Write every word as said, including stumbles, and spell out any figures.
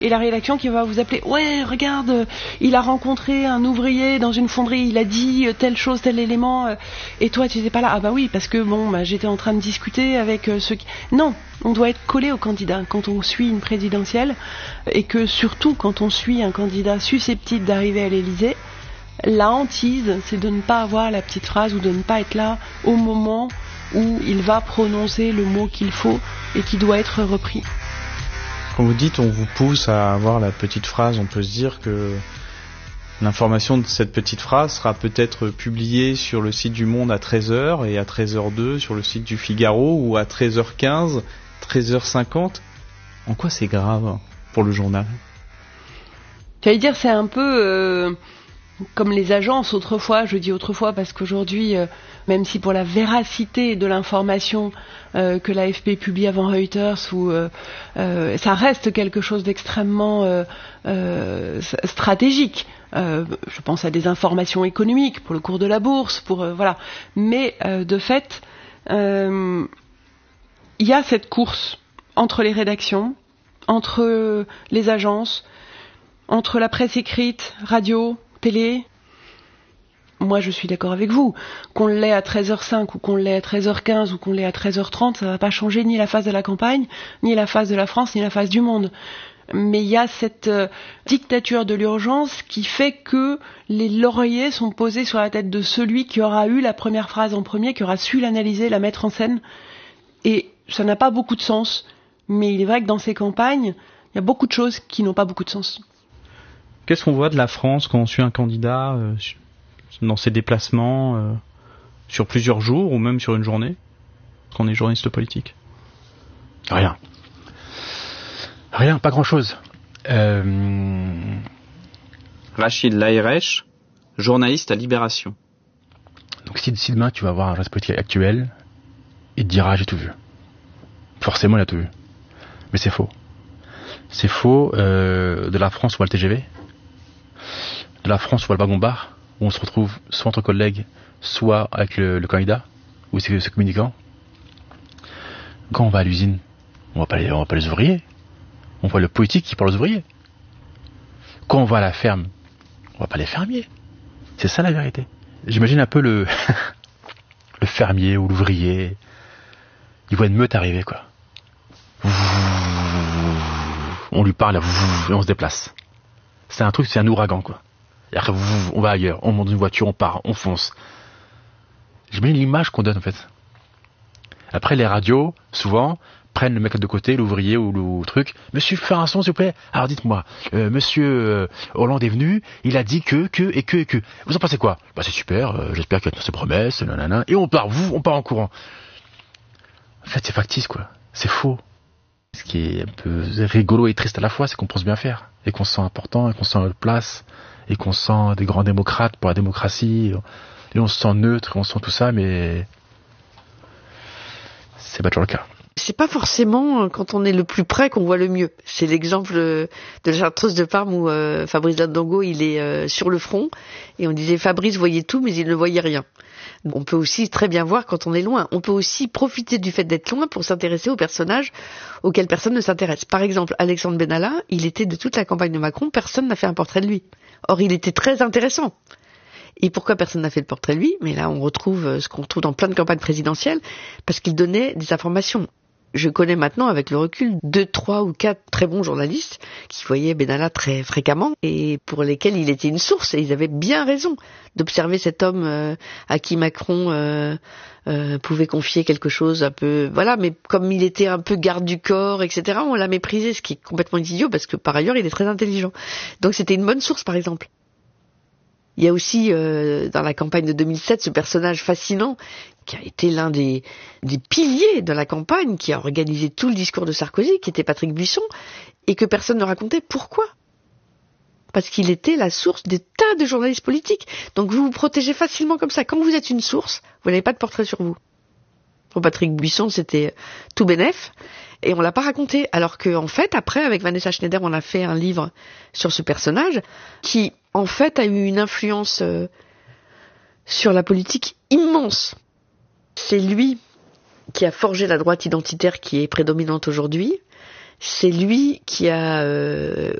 Et la rédaction qui va vous appeler, ouais, regarde, il a rencontré un ouvrier dans une fonderie, il a dit telle chose, tel élément, et toi tu n'étais pas là. Ah bah oui, parce que bon, bah, j'étais en train de discuter avec ceux qui... Non, on doit être collé au candidat quand on suit une présidentielle, et que surtout quand on suit un candidat susceptible d'arriver à l'Élysée, la hantise, c'est de ne pas avoir la petite phrase ou de ne pas être là au moment où il va prononcer le mot qu'il faut et qui doit être repris. Quand vous dites on vous pousse à avoir la petite phrase, on peut se dire que l'information de cette petite phrase sera peut-être publiée sur le site du Monde à treize heures et à treize heures deux sur le site du Figaro ou à treize heures quinze, treize heures cinquante. En quoi c'est grave pour le journal ? J'allais dire c'est un peu euh, comme les agences autrefois, je dis autrefois parce qu'aujourd'hui, euh, même si pour la véracité de l'information euh, que l'A F P publie avant Reuters, ou euh, euh, ça reste quelque chose d'extrêmement euh, euh, stratégique. Euh, je pense à des informations économiques pour le cours de la bourse, pour euh, voilà. Mais euh, de fait, il euh, y a cette course entre les rédactions, entre les agences, entre la presse écrite, radio, télé. Moi je suis d'accord avec vous, qu'on l'ait à treize heures cinq ou qu'on l'ait à treize heures quinze ou qu'on l'ait à treize heures trente, ça ne va pas changer ni la face de la campagne, ni la face de la France, ni la face du monde. Mais il y a cette euh, dictature de l'urgence qui fait que les lauriers sont posés sur la tête de celui qui aura eu la première phrase en premier, qui aura su l'analyser, la mettre en scène. Et ça n'a pas beaucoup de sens, mais il est vrai que dans ces campagnes, il y a beaucoup de choses qui n'ont pas beaucoup de sens. Qu'est-ce qu'on voit de la France quand on suit un candidat euh, dans ses déplacements euh, sur plusieurs jours ou même sur une journée quand on est journaliste politique ? Rien. Rien, pas grand-chose. Euh... Rachid Laïrech, journaliste à Libération. Donc si, si demain tu vas voir un journaliste politique actuel, il te dira j'ai tout vu. Forcément il a tout vu. Mais c'est faux. C'est faux. Euh, de la France on voit le T G V. De la France on voit le wagon-bar, où on se retrouve soit entre collègues, soit avec le, le candidat, ou ses, ses communicants. Quand on va à l'usine, on voit pas les, on voit pas les ouvriers. On voit le politique qui parle aux ouvriers. Quand on va à la ferme, on voit pas les fermiers. C'est ça la vérité. J'imagine un peu le le fermier ou l'ouvrier. Il voit une meute arriver, quoi. On lui parle, et on se déplace. C'est un truc, c'est un ouragan, quoi. Et après, on va ailleurs, on monte dans une voiture, on part, on fonce. J'imagine l'image qu'on donne, en fait. Après, les radios, souvent, prennent le mec de côté, l'ouvrier ou le truc. Monsieur, faire un son, s'il vous plaît. Alors, dites-moi, euh, monsieur euh, Hollande est venu, il a dit que, que, et que, et que. Vous en pensez quoi ? Bah, c'est super, euh, j'espère qu'il y a ses promesses, nanana. Et on part, vous, on part en courant. En fait, c'est factice, quoi. C'est faux. Ce qui est un peu rigolo et triste à la fois, c'est qu'on pense bien faire. Et qu'on se sent important, et qu'on se sent à notre place, et qu'on se sent des grands démocrates pour la démocratie. Et on se sent neutre, et on se sent tout ça, mais c'est pas toujours le cas. C'est pas forcément quand on est le plus près qu'on voit le mieux. C'est l'exemple de la Chartreuse de Parme où euh, Fabrice Landongo, il est euh, sur le front et on disait Fabrice voyait tout mais il ne voyait rien. On peut aussi très bien voir quand on est loin. On peut aussi profiter du fait d'être loin pour s'intéresser aux personnages auxquels personne ne s'intéresse. Par exemple, Alexandre Benalla, il était de toute la campagne de Macron, personne n'a fait un portrait de lui. Or, il était très intéressant. Et pourquoi personne n'a fait le portrait de lui ? Mais là, on retrouve ce qu'on retrouve dans plein de campagnes présidentielles, parce qu'il donnait des informations. Je connais maintenant, avec le recul, deux, trois ou quatre très bons journalistes qui voyaient Benalla très fréquemment et pour lesquels il était une source. Et ils avaient bien raison d'observer cet homme euh, à qui Macron euh, euh, pouvait confier quelque chose un peu... Voilà, mais comme il était un peu garde du corps, et cetera, on l'a méprisé, ce qui est complètement idiot parce que par ailleurs, il est très intelligent. Donc c'était une bonne source, par exemple. Il y a aussi, euh, dans la campagne de deux mille sept, ce personnage fascinant qui a été l'un des, des piliers de la campagne, qui a organisé tout le discours de Sarkozy, qui était Patrick Buisson, et que personne ne racontait. Pourquoi ? Parce qu'il était la source des tas de journalistes politiques. Donc vous vous protégez facilement comme ça. Quand vous êtes une source, vous n'avez pas de portrait sur vous. Pour Patrick Buisson, c'était tout bénef, et on l'a pas raconté. Alors que, en fait, après, avec Vanessa Schneider, on a fait un livre sur ce personnage, qui, en fait, a eu une influence euh, sur la politique immense. C'est lui qui a forgé la droite identitaire qui est prédominante aujourd'hui. c'est lui qui a euh,